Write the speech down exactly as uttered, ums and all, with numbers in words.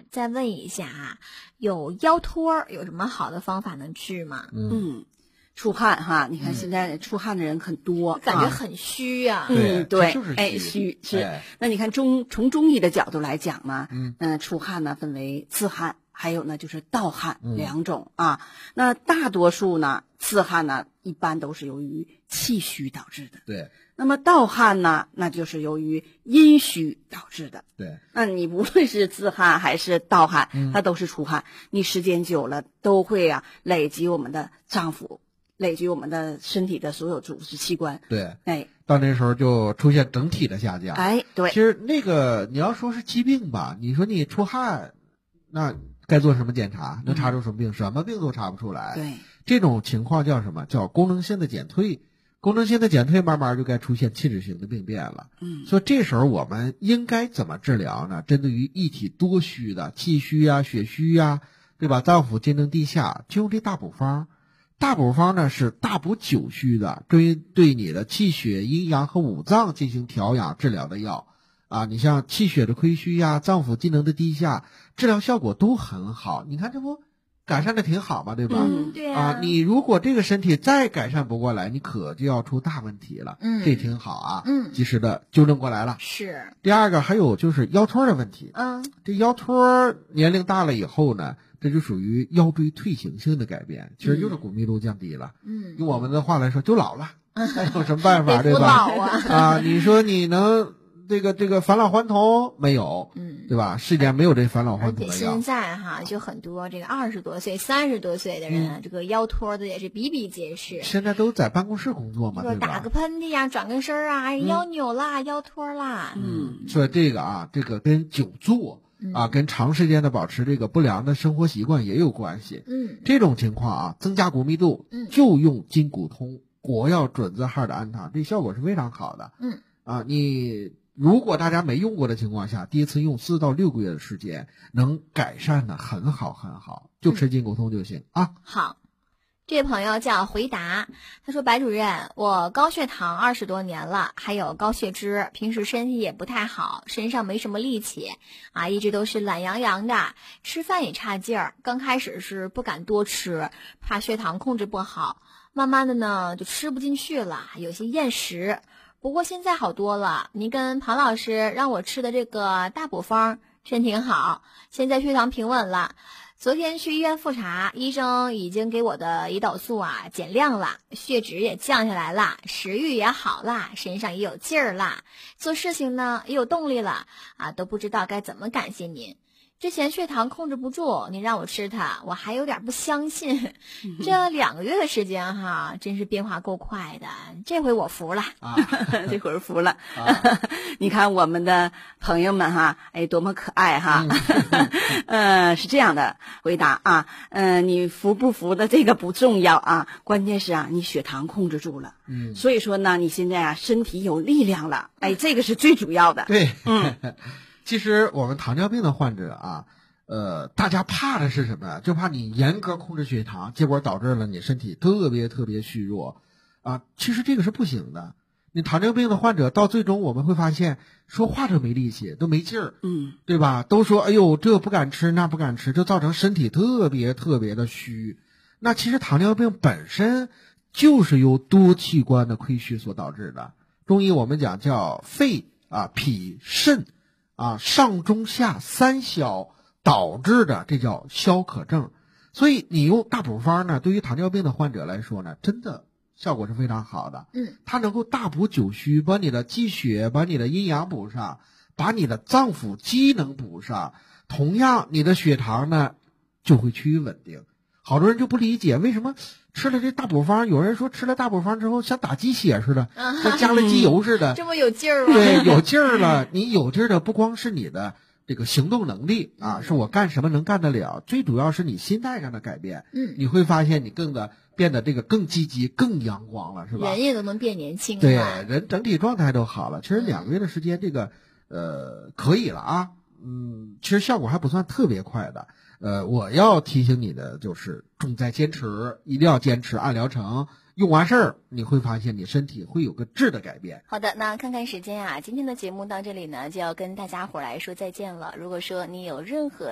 再问一下啊，有腰托有什么好的方法能治吗？ 嗯，出汗哈，你看现在出汗的人很多， 感觉很虚啊。 嗯，对， 就是虚哎，虚是。 哎那你看中从中医的角度来讲呢，嗯、呃，出汗呢分为刺汗，还有呢就是盗汗两种、嗯、啊。那大多数呢，刺汗呢一般都是由于气虚导致的。 对。 那么盗汗呢，那就是由于阴虚导致的。 对。 那你无论是自汗还是盗汗，嗯、它都是出汗，你时间久了都会啊累积我们的脏腑，累积我们的身体的所有组织器官。 对。 哎， 到那时候就出现整体的下降。 哎，对。 其实那个你要说是疾病吧，你说你出汗，那该做什么检查？能查出什么病？嗯、什么病都查不出来。 对。 这种情况叫什么？叫功能性的减退。功能性的减退慢慢就该出现器质性的病变了。嗯，所以这时候我们应该怎么治疗呢？针对于一体多虚的气虚啊、血虚啊，对吧？脏腑机能低下，就用这大补方。大补方呢是大补九虚的，对对你的气血、阴阳和五脏进行调养治疗的药啊。你像气血的亏虚呀、脏腑机能的低下，治疗效果都很好。你看这不改善的挺好嘛，对吧？ 嗯，对啊。 啊，你如果这个身体再改善不过来，你可就要出大问题了。 嗯， 这挺好啊。 嗯， 及时的纠正过来了。 是。 第二个还有就是腰托的问题。 嗯， 这腰托年龄大了以后呢，这就属于腰椎退行性的改变，其实就是骨密度降低了。嗯，用我们的话来说，就老了。还有什么办法，对吧？ 老啊。 啊，你说你能。这个这个返老还童没有， 嗯， 对吧？世间没有这返老还童的药。 现在哈，就很多这个二十多岁、三十多岁的人，嗯、这个腰托的也是比比皆是。 现在都在办公室工作嘛，对吧？ 打个喷嚏呀、转个身啊， 嗯、 腰扭啦、腰托啦。 嗯，所以这个啊，这个跟久坐啊，跟长时间的保持这个不良的生活习惯也有关系。 嗯， 这种情况啊，增加骨密度， 嗯， 就用筋骨通、国药准字号的氨糖，这效果是非常好的。 嗯， 啊，你。如果大家没用过的情况下，第一次用四到六个月的时间，能改善的很好很好，就吃筋骨通就行、嗯、啊。 好，这位朋友叫回答，他说：“白主任，我高血糖二十多年了，还有高血脂，平时身体也不太好，身上没什么力气啊，一直都是懒洋洋的，吃饭也差劲儿。刚开始是不敢多吃，怕血糖控制不好，慢慢的呢就吃不进去了，有些厌食。”不过现在好多了，您跟庞老师让我吃的这个大补方真挺好，现在血糖平稳了。昨天去医院复查，医生已经给我的胰岛素啊减量了，血脂也降下来了，食欲也好了，身上也有劲儿了，做事情呢也有动力了啊，都不知道该怎么感谢您。之前血糖控制不住，你让我吃它，我还有点不相信。这两个月的时间哈，真是变化够快的。这回我服了啊，这会儿服了。啊、你看我们的朋友们哈，哎，多么可爱哈。嗯，呃，是这样的回答啊，嗯、呃，你服不服的这个不重要啊，关键是啊，你血糖控制住了。嗯，所以说呢，你现在啊身体有力量了，哎，这个是最主要的。 对， 嗯。 其实我们糖尿病的患者啊，呃，大家怕的是什么？就怕你严格控制血糖，结果导致了你身体特别特别虚弱啊。其实这个是不行的。你糖尿病的患者到最终我们会发现，说话都没力气，都没劲儿， 嗯， 对吧？都说哎呦这不敢吃那不敢吃，就造成身体特别特别的虚。那其实糖尿病本身就是由多器官的亏虚所导致的。中医我们讲叫肺啊、脾、肾。啊，上中下三消导致的，这叫消渴症。所以你用大补方呢，对于糖尿病的患者来说呢，真的效果是非常好的。 嗯， 它能够大补九虚，把你的气血、把你的阴阳补上，把你的脏腑机能补上。同样，你的血糖呢就会趋于稳定。好多人就不理解为什么吃了这大补方，有人说吃了大补方之后像打鸡血似的，像加了机油似的， 这么有劲儿吗？ 对，有劲儿了。你有劲儿的不光是你的这个行动能力啊，是我干什么能干得了，最主要是你心态上的改变。 嗯， 你会发现你更的变得这个更积极、更阳光了，是吧？ 人也都能变年轻了， 对，人整体状态都好了。其实两个月的时间，这个呃可以了啊。嗯，其实效果还不算特别快的。呃，我要提醒你的就是重在坚持，一定要坚持按疗程，用完事儿你会发现你身体会有个质的改变。 好的，那看看时间啊，今天的节目到这里呢就要跟大家伙来说再见了。如果说你有任何